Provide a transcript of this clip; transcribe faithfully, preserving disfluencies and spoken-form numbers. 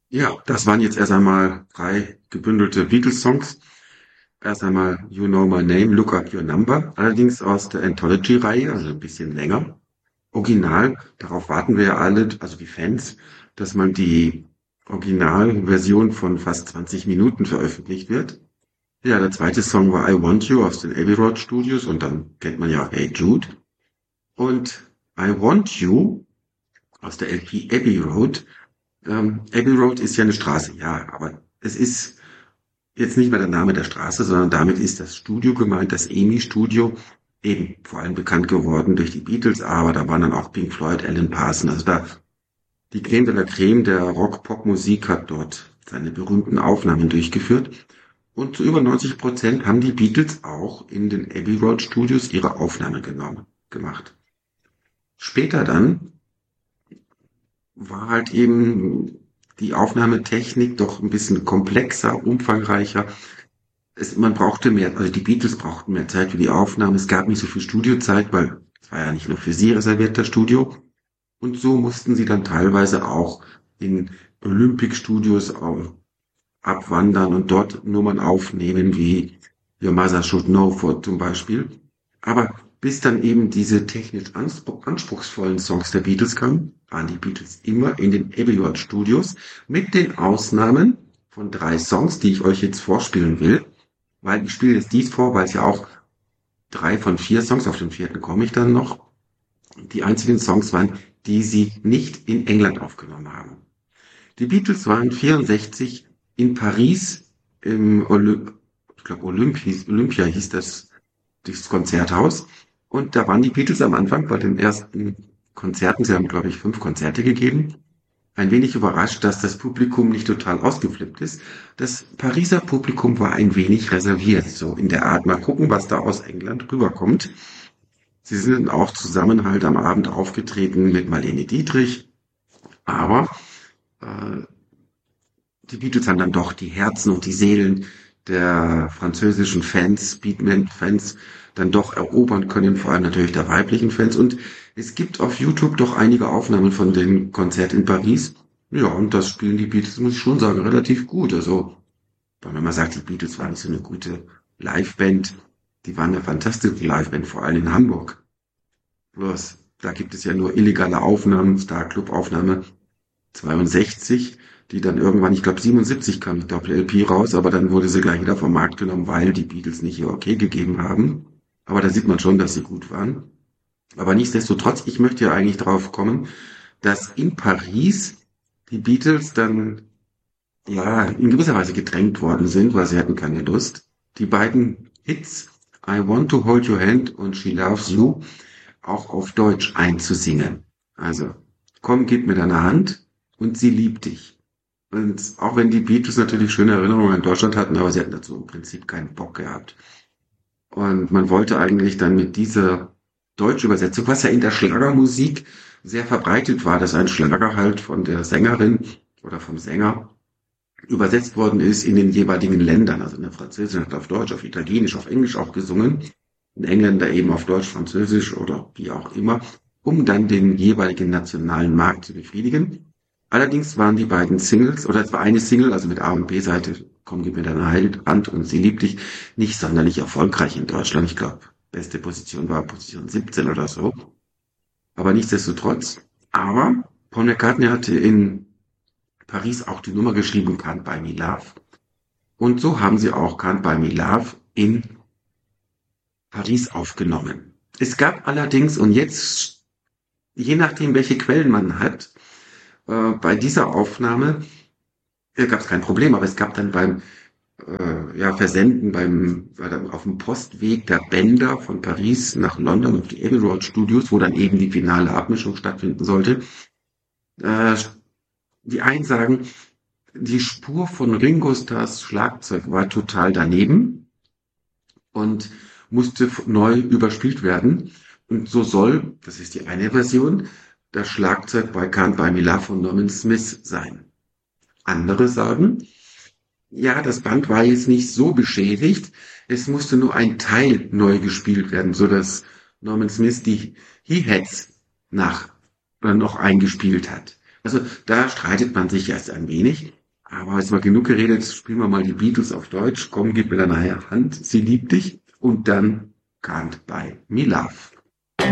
Ja, das waren jetzt erst einmal drei gebündelte Beatles-Songs. Erst einmal You Know My Name, Look Up Your Number, allerdings aus der Anthology-Reihe, also ein bisschen länger. Original, darauf warten wir ja alle, also die Fans, dass man die Originalversion von fast zwanzig Minuten veröffentlicht wird. Ja, der zweite Song war I Want You aus den Abbey Road Studios und dann kennt man ja Hey Jude. Und I Want You aus der L P Abbey Road. Ähm, Abbey Road ist ja eine Straße, ja, aber es ist jetzt nicht mehr der Name der Straße, sondern damit ist das Studio gemeint, das EMI-Studio, eben vor allem bekannt geworden durch die Beatles, aber da waren dann auch Pink Floyd, Alan Parsons, also da die Creme de la Creme der Rock-Pop-Musik hat dort seine berühmten Aufnahmen durchgeführt. Und zu über neunzig Prozent haben die Beatles auch in den Abbey Road Studios ihre Aufnahmen genommen, gemacht. Später dann war halt eben die Aufnahmetechnik doch ein bisschen komplexer, umfangreicher. Es, man brauchte mehr, also die Beatles brauchten mehr Zeit für die Aufnahmen. Es gab nicht so viel Studiozeit, weil es war ja nicht nur für sie reserviert, das Studio. Und so mussten sie dann teilweise auch in Olympic Studios abwandern und dort Nummern aufnehmen, wie Your Mother Should Know for zum Beispiel. Aber bis dann eben diese technisch anspruchsvollen Songs der Beatles kamen, waren die Beatles immer in den Abbey Road Studios, mit den Ausnahmen von drei Songs, die ich euch jetzt vorspielen will, weil ich spiele jetzt dies vor, weil es ja auch drei von vier Songs, auf den vierten komme ich dann noch, die einzigen Songs waren, die sie nicht in England aufgenommen haben. Die Beatles waren vierundsechzig in Paris im Olymp ich glaube Olympia, Olympia hieß das, das Konzerthaus. Und da waren die Beatles am Anfang bei den ersten Konzerten, sie haben, glaube ich, fünf Konzerte gegeben, ein wenig überrascht, dass das Publikum nicht total ausgeflippt ist. Das Pariser Publikum war ein wenig reserviert, so in der Art, mal gucken, was da aus England rüberkommt. Sie sind auch zusammen halt am Abend aufgetreten mit Marlene Dietrich, aber äh, die Beatles haben dann doch die Herzen und die Seelen der französischen Fans, Beatman-Fans, dann doch erobern können, vor allem natürlich der weiblichen Fans. Und es gibt auf YouTube doch einige Aufnahmen von dem Konzert in Paris. Ja, und das spielen die Beatles, muss ich schon sagen, relativ gut. Also, wenn man mal sagt, die Beatles waren nicht so eine gute Liveband, die waren eine fantastische Liveband, vor allem in Hamburg. Bloß, da gibt es ja nur illegale Aufnahmen, Star Club Aufnahme zweiundsechzig, die dann irgendwann, ich glaube siebenundsiebzig kam die Doppel-L P raus, aber dann wurde sie gleich wieder vom Markt genommen, weil die Beatles nicht ihr Okay gegeben haben. Aber da sieht man schon, dass sie gut waren. Aber nichtsdestotrotz, ich möchte ja eigentlich drauf kommen, dass in Paris die Beatles dann ja in gewisser Weise gedrängt worden sind, weil sie hatten keine Lust. Die beiden Hits I Want to Hold Your Hand und She Loves You auch auf Deutsch einzusingen. Also, komm, gib mir deine Hand und sie liebt dich. Und auch wenn die Beatles natürlich schöne Erinnerungen an Deutschland hatten, aber sie hatten dazu im Prinzip keinen Bock gehabt. Und man wollte eigentlich dann mit dieser Deutschübersetzung, was ja in der Schlagermusik sehr verbreitet war, dass ein Schlager halt von der Sängerin oder vom Sänger übersetzt worden ist in den jeweiligen Ländern. Also in der Französischen hat auf Deutsch, auf Italienisch, auf Englisch auch gesungen. Ein Engländer eben auf Deutsch, Französisch oder wie auch immer, um dann den jeweiligen nationalen Markt zu befriedigen. Allerdings waren die beiden Singles, oder es war eine Single, also mit A und B-Seite, Komm, gib mir deine Hand und Sie liebt dich, nicht sonderlich erfolgreich in Deutschland. Ich glaube, beste Position war Position siebzehn oder so. Aber nichtsdestotrotz. Aber Paul McCartney hatte in Paris auch die Nummer geschrieben, Can't Buy Me Love. Und so haben sie auch Can't Buy Me Love in Paris aufgenommen. Es gab allerdings, und jetzt, je nachdem, welche Quellen man hat, äh, bei dieser Aufnahme äh, gab es kein Problem, aber es gab dann beim äh, ja, Versenden, beim bei der, auf dem Postweg der Bänder von Paris nach London auf die Abbey Road Studios, wo dann eben die finale Abmischung stattfinden sollte, äh, die einen sagen, die Spur von Ringo Starrs Schlagzeug war total daneben und musste neu überspielt werden. Und so soll, das ist die eine Version, das Schlagzeug bei Can't Buy Me Love von Norman Smith sein. Andere sagen, ja, das Band war jetzt nicht so beschädigt, es musste nur ein Teil neu gespielt werden, so dass Norman Smith die He-Hats nach äh, noch eingespielt hat. Also da streitet man sich erst ein wenig. Aber jetzt mal genug geredet, spielen wir mal die Beatles auf Deutsch. Komm, gib mir deine Hand, sie liebt dich. Und dann Can't Buy Me Love.